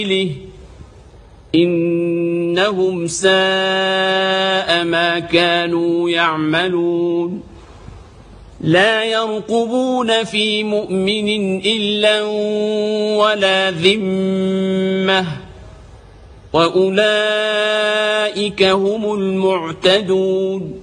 إنهم ساء ما كانوا يعملون لا يرقبون في مؤمن إلا ولا ذمة وأولئك هم المعتدون